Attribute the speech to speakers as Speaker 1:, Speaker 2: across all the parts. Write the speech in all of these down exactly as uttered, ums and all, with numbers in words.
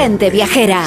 Speaker 1: Gente Viajera.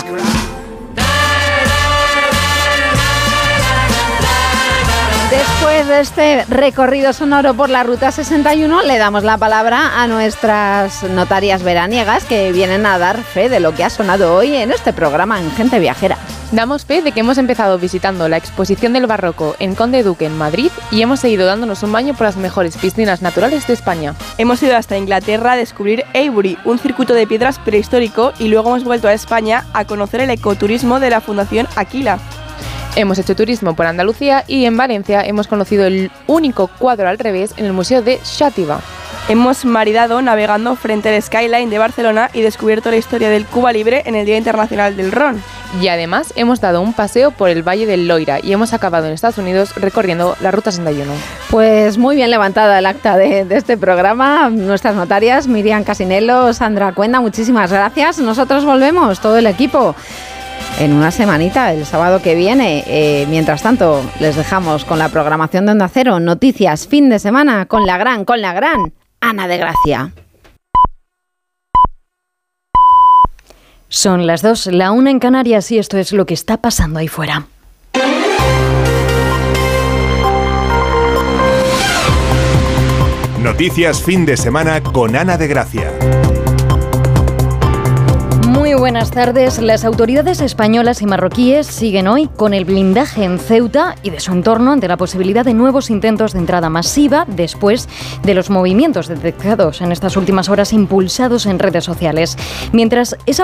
Speaker 2: Después de este recorrido sonoro por la Ruta sesenta y uno, le damos la palabra a nuestras notarias veraniegas que vienen a dar fe de lo que ha sonado hoy en este programa en Gente Viajera.
Speaker 3: Damos fe de que hemos empezado visitando la exposición del barroco en Conde Duque en Madrid y hemos seguido dándonos un baño por las mejores piscinas naturales de España.
Speaker 4: Hemos ido hasta Inglaterra a descubrir Avebury, un circuito de piedras prehistórico, y luego hemos vuelto a España a conocer el ecoturismo de la Fundación Aquila.
Speaker 3: Hemos hecho turismo por Andalucía y en Valencia hemos conocido el único cuadro al revés en el Museo de Xàtiva.
Speaker 4: Hemos maridado navegando frente al Skyline de Barcelona y descubierto la historia del Cuba Libre en el Día Internacional del Ron.
Speaker 3: Y además hemos dado un paseo por el Valle del Loira y hemos acabado en Estados Unidos recorriendo la Ruta sesenta y uno.
Speaker 2: Pues muy bien levantada el acta de, de este programa. Nuestras notarias, Miriam Casinello, Sandra Cuenda, muchísimas gracias. Nosotros volvemos, todo el equipo, en una semanita, el sábado que viene. Eh, mientras tanto, les dejamos con la programación de Onda Cero, noticias, fin de semana, con la gran, con la gran Ana de Gracia.
Speaker 5: Son las dos, la una en Canarias, y esto es lo que está pasando ahí fuera.
Speaker 6: Noticias fin de semana con Ana de Gracia.
Speaker 5: Muy buenas tardes. Las autoridades españolas y marroquíes siguen hoy con el blindaje en Ceuta y de su entorno ante la posibilidad de nuevos intentos de entrada masiva después de los movimientos detectados en estas últimas horas impulsados en redes sociales. Mientras esa